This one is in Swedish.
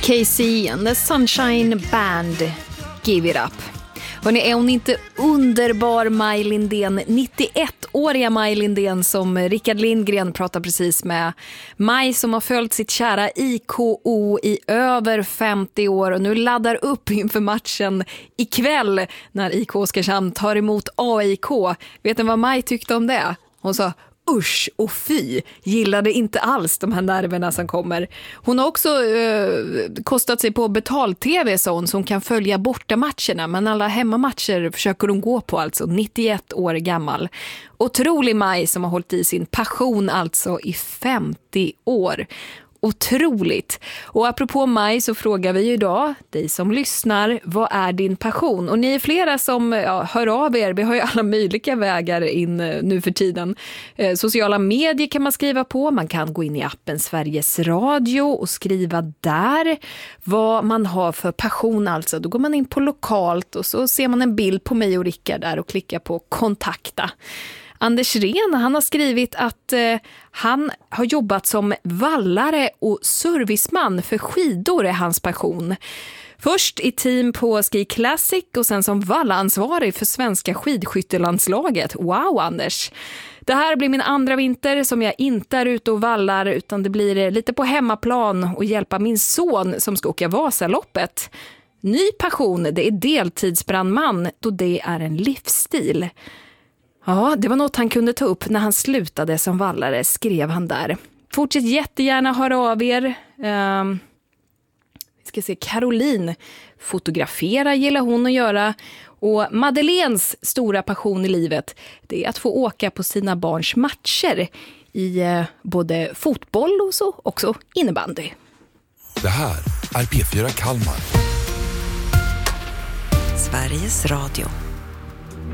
KC and the Sunshine Band, Give It Up. Hörrni, är hon inte underbar, Maj Lindén? 91-åriga Maj Lindén som Rickard Lindgren pratar precis med. Maj som har följt sitt kära IKO i över 50 år och nu laddar upp inför matchen ikväll när IK Oskarshamn tar emot AIK. Vet ni vad Maj tyckte om det? Hon sa: usch och fy, gillade inte alls de här nerverna som kommer. Hon har också kostat sig på betal-tv så hon kan följa bortamatcherna, men alla hemmamatcher försöker hon gå på, alltså 91 år gammal. Otrolig Maj som har hållit i sin passion alltså i 50 år. Otroligt. Och apropå Maj så frågar vi ju idag, dig som lyssnar, vad är din passion? Och ni är flera som hör av er. Vi har ju alla möjliga vägar in nu för tiden. Sociala medier kan man skriva på. Man kan gå in i appen Sveriges Radio och skriva där vad man har för passion. Alltså, då går man in på lokalt och så ser man en bild på mig och Rickard där och klickar på kontakta. Anders Ren, han har skrivit att han har jobbat som vallare och serviceman för skidor är hans passion. Först i team på Ski Classic och sen som vallaansvarig för svenska skidskyttelandslaget. Wow, Anders! Det här blir min andra vinter som jag inte är ute och vallar, utan det blir lite på hemmaplan och hjälpa min son som ska åka Vasaloppet. Ny passion, det är deltidsbrandman då det är en livsstil. Ja, det var något han kunde ta upp när han slutade som vallare, skrev han där. Fortsätt jättegärna höra av er. Vi ska se, Caroline, fotografera gillar hon att göra. Och Madeleines stora passion i livet, det är att få åka på sina barns matcher i både fotboll och så också innebandy. Det här är P4 Kalmar. Sveriges Radio.